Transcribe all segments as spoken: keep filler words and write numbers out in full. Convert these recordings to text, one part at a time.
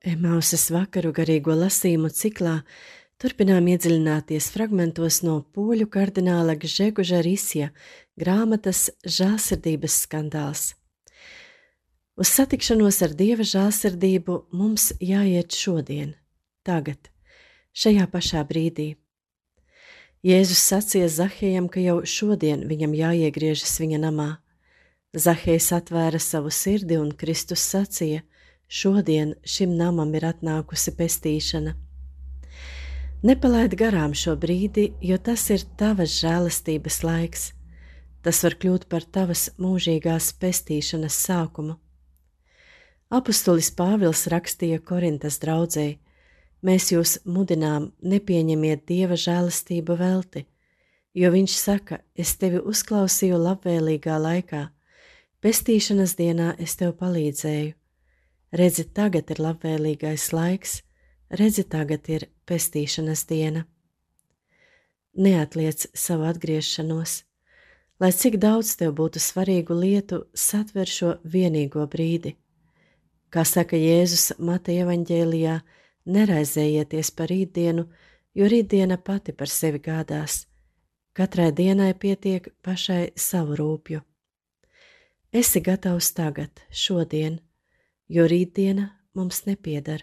Emausas vakaru garīgo lasījumu ciklā turpinām iedziļināties fragmentos no poļu kardināla Gžegoža Risja grāmatas Žēlsirdības skandāls. Uz satikšanos ar Dieva žēlsirdību mums jāiet šodien, tagad, šajā pašā brīdī. Jēzus sacīja Zahejam, ka jau šodien viņam jāiegriežas viņa namā. Zahejs atvēra savu sirdi un Kristus sacīja: šodien šim namam ir atnākusi pestīšana. Nepalaid garām šo brīdi, jo tas ir tavas žēlastības laiks. Tas var kļūt par tavas mūžīgās pestīšanas sākumu. Apustulis Pāvils rakstīja Korintas draudzei: mēs jūs mudinām, nepieņemiet Dieva žēlastību velti, jo viņš saka: es tevi uzklausīju labvēlīgā laikā, pestīšanas dienā es tev palīdzēju. Redzi, tagad ir labvēlīgais laiks, redzi, tagad ir pestīšanas diena. Neatliec savu atgriešanos, lai cik daudz tev būtu svarīgu lietu, satver šo vienīgo brīdi. Kā saka Jēzus Mateja evaņģēlijā, neraizējieties par rītdienu, jo rītdiena pati par sevi gādās. Katrai dienai pietiek pašai savu rūpju. Esi gatavs tagad, šodien, jo rītdiena mums nepieder.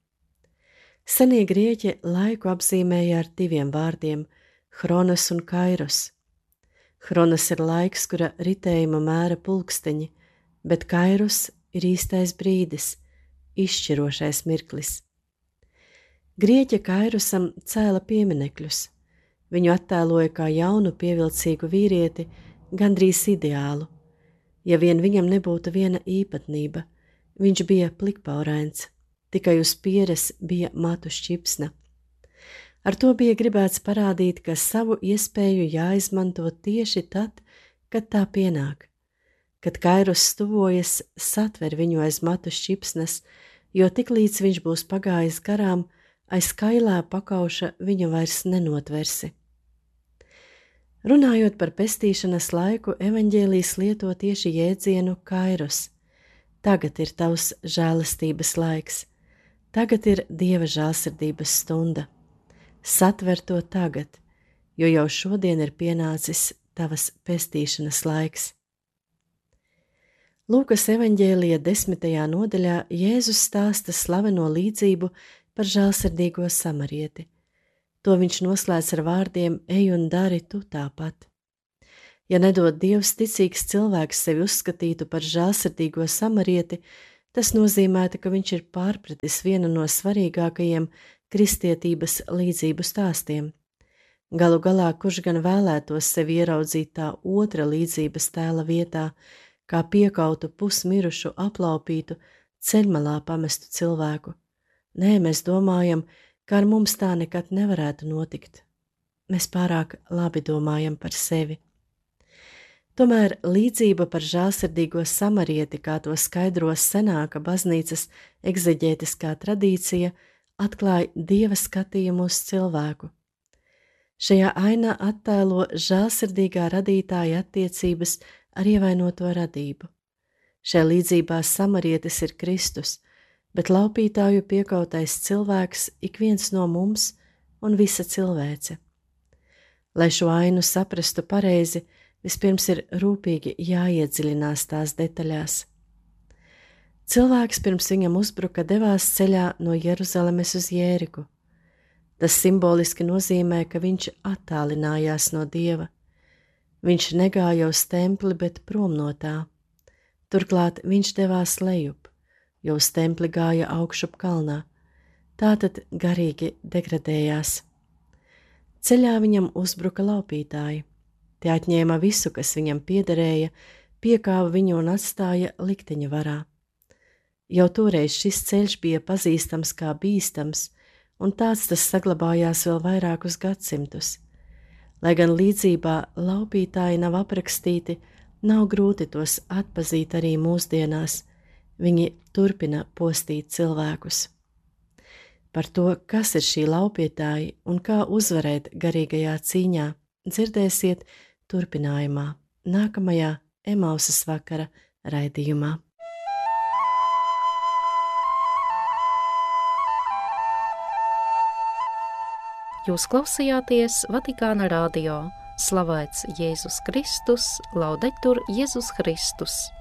Senie grieķi laiku apzīmēja ar diviem vārdiem – chronos un kairos. Chronos ir laiks, kura ritējuma mēra pulksteņi, bet kairos ir īstais brīdis, izšķirošais mirklis. Grieķi kairosam cēla pieminekļus. Viņu attēloja kā jaunu pievilcīgu vīrieti, gandrīz ideālu. Ja vien viņam nebūtu viena īpatnība, viņš bija plikpaurains, tikai uz pieres bija matu šķipsna. Ar to bija gribēts parādīt, ka savu iespēju jāizmanto tieši tad, kad tā pienāk. Kad Kairos tuvojas, satver viņu aiz matu šķipsnes, jo tiklīdz viņš būs pagājis garām, aiz kailā pakauša viņu vairs nenotversi. Runājot par pestīšanas laiku, evaņģēlijs lieto tieši jēdzienu kairos. Tagad ir tavs žēlastības laiks. Tagad ir Dieva žēlsirdības stunda. Satver to tagad, jo jau šodien ir pienācis tavas pestīšanas laiks. Lūkas evaņģēlija desmitajā nodaļā Jēzus stāsta slaveno līdzību par žēlsirdīgo samarieti. To viņš noslēdz ar vārdiem: ej un dari tu tāpat. Ja nedod Dievs, ticīgs cilvēks sevi uzskatītu par žēlsirdīgo samarieti, tas nozīmētu, ka viņš ir pārpratis vienu no svarīgākajiem kristietības līdzību stāstiem. Galu galā, kurš gan vēlētos sevi ieraudzīt tā otra līdzības tēla vietā, kā piekautu pusmirušu, aplaupītu, ceļmalā pamestu cilvēku? Nē, mēs domājam, ka ar mums tā nekad nevarētu notikt. Mēs pārāk labi domājam par sevi. Tomēr līdzība par žēlsirdīgo samarieti, kā to skaidro senāka baznīcas egzeģētiskā tradīcija, atklāja Dieva skatījumu uz cilvēku. Šajā ainā attēlo žēlsirdīgā radītāja attiecības ar ievainoto radību. Šajā līdzībā samarietis ir Kristus, bet laupītāju piekautais cilvēks ik viens no mums un visa cilvēce. Lai šo ainu saprastu pareizi, vispirms ir rūpīgi jāiedziļinās tās detaļās. Cilvēks pirms viņam uzbruka devās ceļā no Jeruzalemes uz Jēriku. Tas simboliski nozīmē, ka viņš attālinājās no Dieva. Viņš negāja uz templi, bet prom no tā. Turklāt viņš devās lejup, jo uz templi gāja augšup kalnā, tātad garīgi degradējās. Ceļā viņam uzbruka laupītāji. Tie atņēma visu, kas viņam piederēja, piekāva viņu un atstāja likteņa varā. Jau toreiz šis ceļš bija pazīstams kā bīstams, un tāds tas saglabājās vēl vairākus gadsimtus. Lai gan līdzībā laupītāji nav aprakstīti, nav grūti tos atpazīt arī mūsdienās. Viņi turpina postīt cilvēkus. Par to, kas ir šī laupītāji un kā uzvarēt garīgajā cīņā, dzirdēsiet turpinājumā, nākamajā Emausas vakara raidījumā. Jūs klausījāties Vatikāna radio. Slavēts Jēzus Kristus, laudetur Jēzus Kristus.